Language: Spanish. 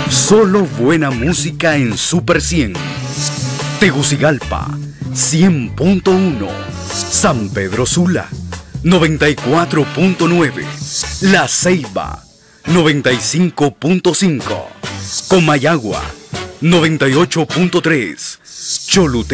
Solo buena música en Super 100. Tegucigalpa, 100.1. San Pedro Sula, 94.9. La Ceiba, 95.5. Comayagua, 98.3. Choluteca.